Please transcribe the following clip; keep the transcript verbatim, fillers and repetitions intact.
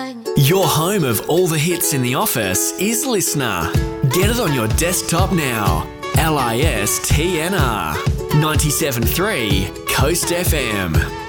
Your home of all the hits in the office is Listener. Get it on your desktop now. L I S T N R. ninety-seven point three Coast F M.